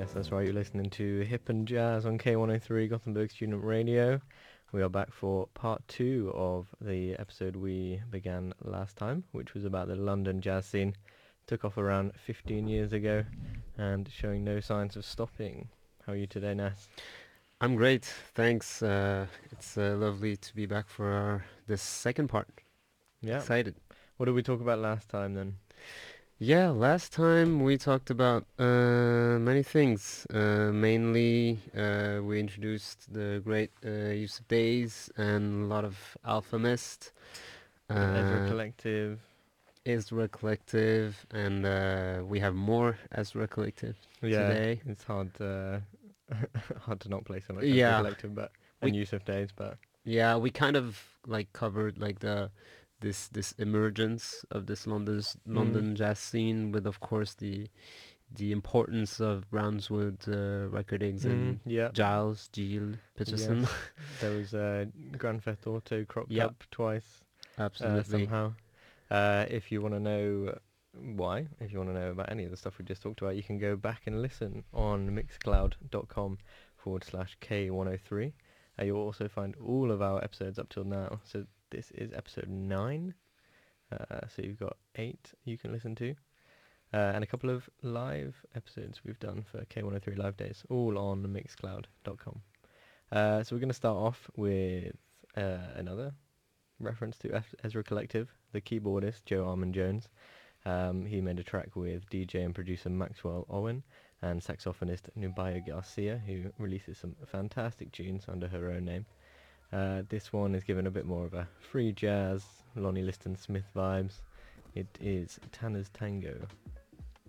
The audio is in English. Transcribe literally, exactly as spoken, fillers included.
Yes, that's right. You're listening to Hip and Jazz on K one oh three Gothenburg Student Radio. We are back for part two of the episode we began last time, which was about the London jazz scene. Took off around fifteen years ago and showing no signs of stopping. How are you today, Nas? I'm great, thanks. Uh, it's uh, lovely to be back for our, this second part. Yeah. Excited. What did we talk about last time then? Yeah, last time we talked about uh, many things. Uh, mainly, uh, we introduced the great uh, Yusuf Days and a lot of Alpha Mist, The Ezra uh, Collective. Ezra Collective, and uh, we have more Ezra Collective Yeah, today. it's hard uh, hard to not play so much Ezra Yeah, Collective, but and we Yusuf Days, but yeah we kind of like covered like the this this emergence of this London's mm, London jazz scene with, of course, the the importance of Brownswood uh, recordings mm, and yeah. Giles Giles Peterson. Yes, there was uh, Grand Theft Auto cropped Yeah, up twice uh, absolutely. somehow. Uh, if you want to know why, if you want to know about any of the stuff we just talked about, you can go back and listen on mixcloud.com forward slash K103. Uh, you'll also find all of our episodes up till now. So this is episode nine. Uh, so you've got eight you can listen to. Uh, and a couple of live episodes we've done for K one oh three Live Days, all on mixcloud dot com. Uh, so we're going to start off with uh, another reference to F- Ezra Collective, the keyboardist Joe Armand Jones. Um, he made a track with D J and producer Maxwell Owen and saxophonist Nubaya Garcia, who releases some fantastic tunes under her own name. Uh, this one is given a bit more of a free jazz, Lonnie Liston Smith vibes. It is Tanner's Tango.